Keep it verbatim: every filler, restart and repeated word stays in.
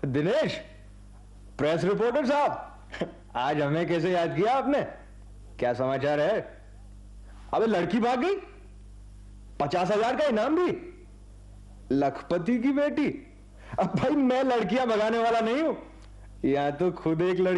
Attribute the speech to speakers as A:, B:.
A: Dinesh, press reporter साहब, आज हमें कैसे याद किया आपने? क्या समाचार है? अबे लड़की भाग गई, पचास हजार का इनाम भी, लखपति की बेटी। अब भाई मैं लड़कियां भगाने वाला नहीं हूं, यहां तो खुद एक लड़की